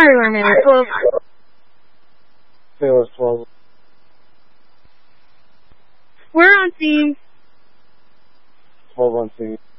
everywhere, man. 12. Say it was 12. We're on scene. 12 on scene.